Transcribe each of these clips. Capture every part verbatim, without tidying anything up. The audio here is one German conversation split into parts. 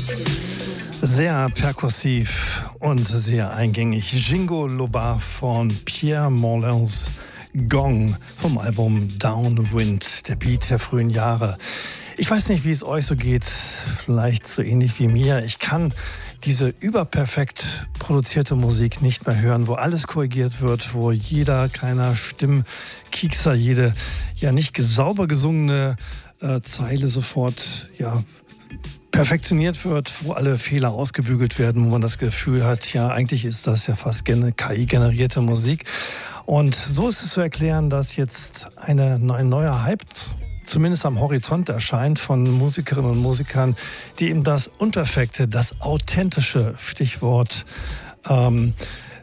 Sehr perkussiv und sehr eingängig. Jingo Loba von Pierre Morlans Gong vom Album Downwind, der Beat der frühen Jahre. Ich weiß nicht, wie es euch so geht, vielleicht so ähnlich wie mir. Ich kann diese überperfekt produzierte Musik nicht mehr hören, wo alles korrigiert wird, wo jeder kleiner Stimmkiekser, jede ja nicht sauber gesungene äh, Zeile sofort ja perfektioniert wird, wo alle Fehler ausgebügelt werden, wo man das Gefühl hat, ja, eigentlich ist das ja fast K I-generierte Musik. Und so ist es zu erklären, dass jetzt eine, ein neuer Hype zumindest am Horizont erscheint von Musikerinnen und Musikern, die eben das Unperfekte, das Authentische, Stichwort, ähm,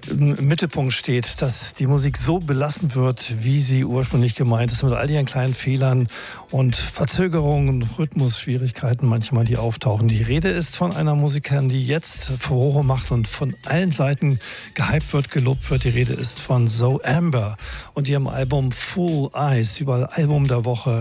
im Mittelpunkt steht, dass die Musik so belassen wird, wie sie ursprünglich gemeint ist, mit all ihren kleinen Fehlern und Verzögerungen, Rhythmusschwierigkeiten manchmal, die auftauchen. Die Rede ist von einer Musikerin, die jetzt Furore macht und von allen Seiten gehypt wird, gelobt wird. Die Rede ist von Zoe Amber und ihrem Album Full Eyes, überall Album der Woche.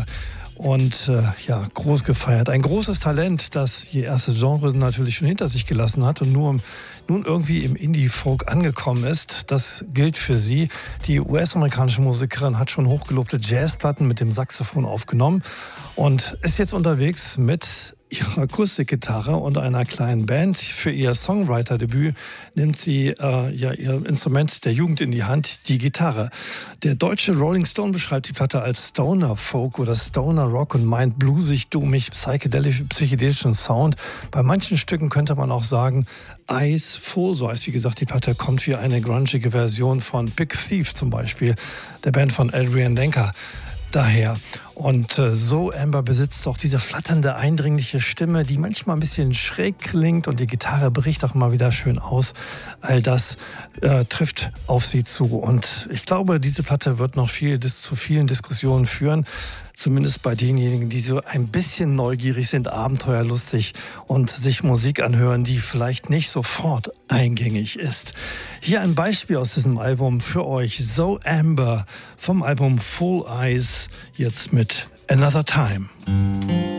Und äh, ja, groß gefeiert. Ein großes Talent, das ihr erstes Genre natürlich schon hinter sich gelassen hat und nur nun irgendwie im Indie-Folk angekommen ist. Das gilt für sie. Die U S-amerikanische Musikerin hat schon hochgelobte Jazzplatten mit dem Saxophon aufgenommen und ist jetzt unterwegs mit ihrer Akustikgitarre und einer kleinen Band. Für ihr Songwriter-Debüt nimmt sie äh, ja ihr Instrument der Jugend in die Hand, die Gitarre. Der deutsche Rolling Stone beschreibt die Platte als Stoner Folk oder Stoner Rock und meint bluesig, dummig, psychedelisch, psychedelischen Sound. Bei manchen Stücken könnte man auch sagen, Eyes Full, so heißt wie gesagt die Platte, kommt wie eine grungige Version von Big Thief zum Beispiel, der Band von Adrian Lenker. Daher. Und äh, so Amber besitzt auch diese flatternde, eindringliche Stimme, die manchmal ein bisschen schräg klingt und die Gitarre bricht auch immer wieder schön aus. All das äh, trifft auf sie zu. Und ich glaube, diese Platte wird noch viel dis- zu vielen Diskussionen führen. Zumindest bei denjenigen, die so ein bisschen neugierig sind, abenteuerlustig und sich Musik anhören, die vielleicht nicht sofort eingängig ist. Hier ein Beispiel aus diesem Album für euch. Zoe Amber vom Album Full Eyes, jetzt mit Another Time.